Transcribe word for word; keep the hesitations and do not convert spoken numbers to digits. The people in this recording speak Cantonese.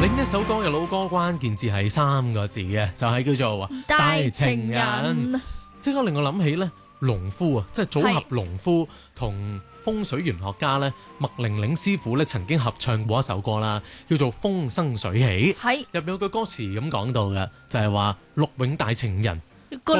另一首歌嘅老歌關鍵字係三個字嘅，就係、是、叫做大情人， 即刻令我諗起咧農夫啊，即係組合農夫同風水玄學家咧麥玲玲師傅咧曾經合唱過一首歌啦，叫做《風生水起》。 係入面有句歌詞咁講到嘅，就係話陸永大情人。